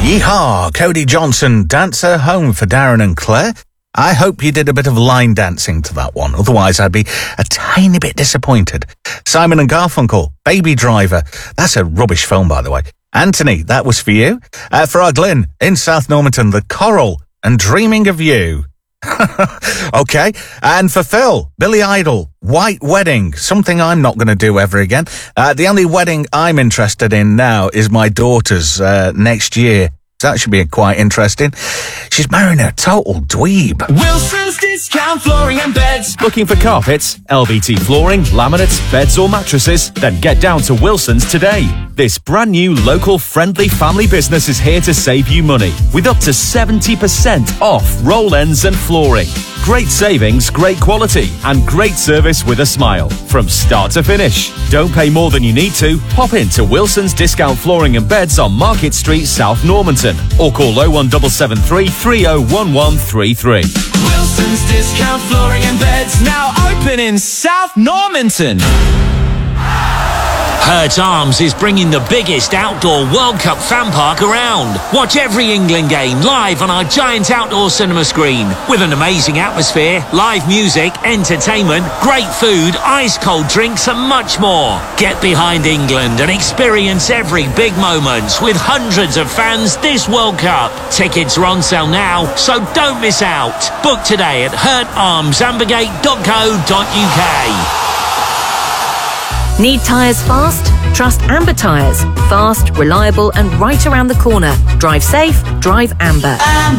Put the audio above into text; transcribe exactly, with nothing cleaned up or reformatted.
Yeehaw! Cody Johnson, Dancer, home for Darren and Claire. I hope you did a bit of line dancing to that one, otherwise I'd be a tiny bit disappointed. Simon and Garfunkel, Baby Driver. That's a rubbish film, by the way. Anthony, that was for you. Uh, for our Glyn, in South Normanton, The Coral and Dreaming of You. Okay, and for Phil, Billy Idol, White Wedding, something I'm not going to do ever again. Uh, the only wedding I'm interested in now is my daughter's uh, next year. That should be quite interesting. She's marrying a total dweeb. Wilson's Discount Flooring and Beds. Looking for carpets, L B T flooring, laminates, beds or mattresses? Then get down to Wilson's today. This brand new local friendly family business is here to save you money with up to seventy percent off roll ends and flooring. Great savings, great quality and great service with a smile from start to finish. Don't pay more than you need to. Pop into Wilson's Discount Flooring and Beds on Market Street, South Normanton, or call oh one seven seven three, three oh one one three three. Wilson's Discount Flooring and Beds, now open in South Normanton. Hurt Arms is bringing the biggest outdoor World Cup fan park around. Watch every England game live on our giant outdoor cinema screen with an amazing atmosphere, live music, entertainment, great food, ice-cold drinks and much more. Get behind England and experience every big moment with hundreds of fans this World Cup. Tickets are on sale now, so don't miss out. Book today at hurt arms ambergate dot co dot U K. Need tyres fast? Trust Amber Tyres. Fast, reliable and right around the corner. Drive safe, drive Amber.